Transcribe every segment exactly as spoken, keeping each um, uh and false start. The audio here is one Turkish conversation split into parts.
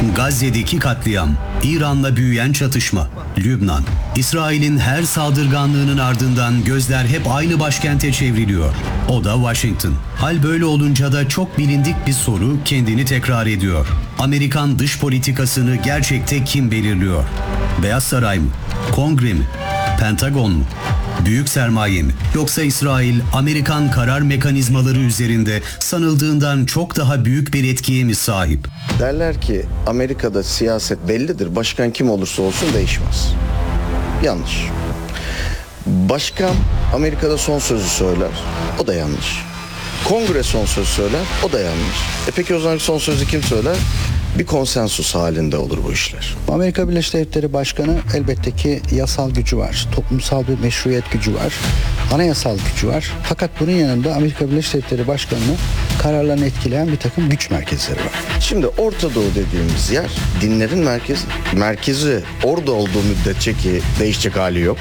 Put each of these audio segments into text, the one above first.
Gazze'deki katliam, İran'la büyüyen çatışma, Lübnan, İsrail'in her saldırganlığının ardından gözler hep aynı başkente çevriliyor. O da Washington. Hal böyle olunca da çok bilindik bir soru kendini tekrar ediyor. Amerikan dış politikasını gerçekte kim belirliyor? Beyaz Saray mı? Kongre mi? Pentagon mu? Büyük sermaye mi? Yoksa İsrail, Amerikan karar mekanizmaları üzerinde sanıldığından çok daha büyük bir etkiye mi sahip? Derler ki Amerika'da siyaset bellidir. Başkan kim olursa olsun değişmez. Yanlış. Başkan Amerika'da son sözü söyler. O da yanlış. Kongre son söz söyler. O da yanlış. E peki o zaman son sözü kim söyler? Bir konsensus halinde olur bu işler. Amerika Birleşik Devletleri Başkanı elbette ki yasal gücü var, toplumsal bir meşruiyet gücü var, anayasal gücü var. Fakat bunun yanında Amerika Birleşik Devletleri Başkanı'nı kararlarını etkileyen bir takım güç merkezleri var. Şimdi Orta Doğu dediğimiz yer dinlerin merkezi. Merkezi orada olduğu müddetçe ki değişecek hali yok.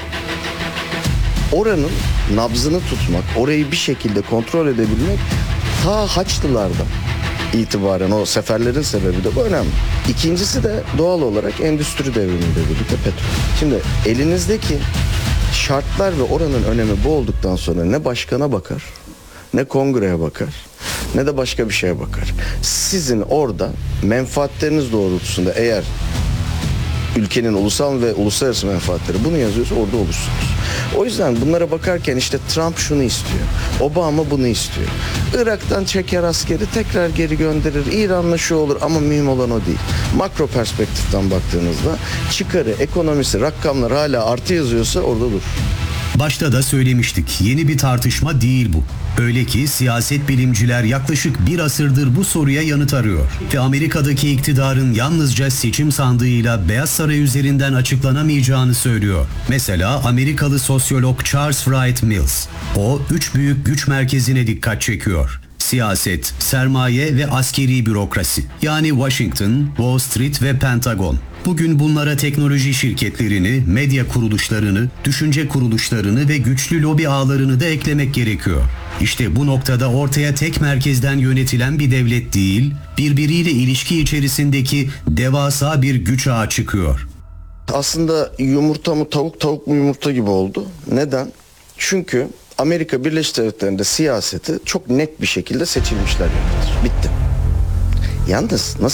Oranın nabzını tutmak, orayı bir şekilde kontrol edebilmek ta Haçlılardan itibaren o seferlerin sebebi de bu önemli. İkincisi de doğal olarak endüstri devrimiyle birlikte petrol. Şimdi elinizdeki şartlar ve oranın önemi bu olduktan sonra ne başkana bakar, ne kongreye bakar, ne de başka bir şeye bakar. Sizin orada menfaatleriniz doğrultusunda eğer ülkenin ulusal ve uluslararası menfaatleri bunu yazıyorsa orada olursunuz. O yüzden bunlara bakarken işte Trump şunu istiyor, Obama bunu istiyor. Irak'tan çeker askeri tekrar geri gönderir, İran'la şu olur ama mühim olan o değil. Makro perspektiften baktığınızda çıkarı, ekonomisi, rakamlar hala artı yazıyorsa orada dur. Başta da söylemiştik, yeni bir tartışma değil bu. Öyle ki siyaset bilimciler yaklaşık bir asırdır bu soruya yanıt arıyor. Ve Amerika'daki iktidarın yalnızca seçim sandığıyla Beyaz Saray üzerinden açıklanamayacağını söylüyor. Mesela Amerikalı sosyolog Charles Wright Mills. O, üç büyük güç merkezine dikkat çekiyor. Siyaset, sermaye ve askeri bürokrasi. Yani Washington, Wall Street ve Pentagon. Bugün bunlara teknoloji şirketlerini, medya kuruluşlarını, düşünce kuruluşlarını ve güçlü lobi ağlarını da eklemek gerekiyor. İşte bu noktada ortaya tek merkezden yönetilen bir devlet değil, birbiriyle ilişki içerisindeki devasa bir güç ağı çıkıyor. Aslında yumurta mı tavuk, tavuk mu yumurta gibi oldu. Neden? Çünkü Amerika Birleşik Devletleri'nde siyaseti çok net bir şekilde seçilmişler yönetir. Bitti. Yalnız nasıl